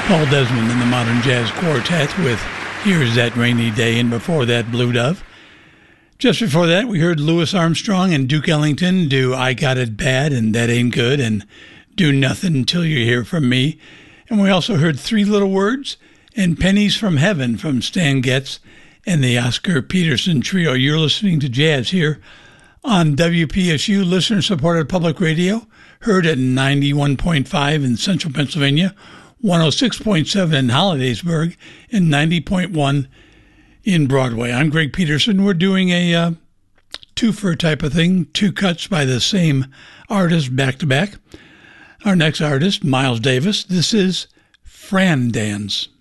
Paul Desmond and the Modern Jazz Quartet with Here's That Rainy Day, and before that, Blue Dove. Just before that, we heard Louis Armstrong and Duke Ellington do I Got It Bad and That Ain't Good and Do Nothing Until You Hear From Me. And we also heard Three Little Words and Pennies from Heaven from Stan Getz and the Oscar Peterson Trio. You're listening to Jazz here on WPSU, listener-supported public radio, heard at 91.5 in central Pennsylvania, 106.7 in Hollidaysburg, and 90.1 in Broadway. I'm Greg Peterson. We're doing a twofer type of thing, two cuts by the same artist back-to-back. Our next artist, Miles Davis. This is Fran Dance.